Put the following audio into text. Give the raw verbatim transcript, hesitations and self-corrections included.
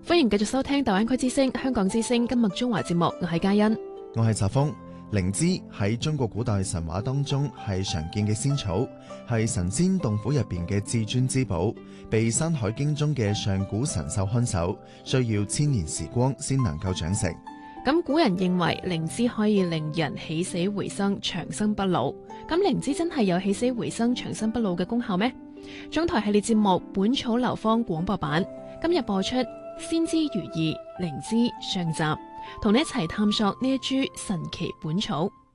歡迎繼續收聽大灣區之聲、香港之聲今日中華節目，我係嘉欣， 我係澤峰。靈芝喺中國古代神話當中係常見嘅仙草，係神仙洞府入邊嘅至尊之寶，被《山海經》中嘅上古神獸看守，需要千年時光先能夠長成。 咁古人認為靈芝可以令人起死回生、長生不老。咁靈芝真係有起死回生、長生不老嘅功效咩？中台系列節目《本草流芳》廣播版今日播出《先知如意靈芝》上集，同你一齊探索呢一株神奇本草。